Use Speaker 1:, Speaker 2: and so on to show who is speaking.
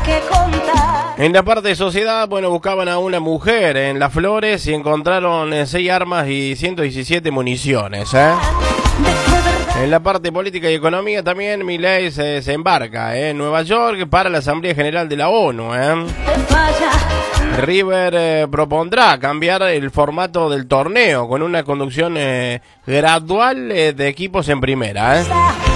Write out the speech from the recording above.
Speaker 1: que contar.
Speaker 2: En la parte de sociedad, bueno, buscaban a una mujer en Las Flores y encontraron 6 armas y 117 municiones, En la parte política y economía también Milei se embarca en Nueva York para la Asamblea General de la ONU, River propondrá cambiar el formato del torneo con una conducción gradual de equipos en primera,